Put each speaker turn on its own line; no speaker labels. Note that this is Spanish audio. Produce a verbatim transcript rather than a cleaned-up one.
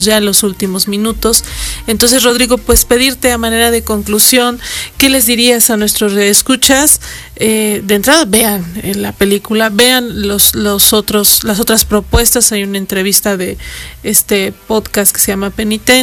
ya en los últimos minutos. Entonces, Rodrigo, pues pedirte a manera de conclusión, ¿qué les dirías a nuestros escuchas? Eh, de entrada, vean eh, la película, vean los los otros las otras propuestas. Hay una entrevista de este podcast que se llama Penitencia.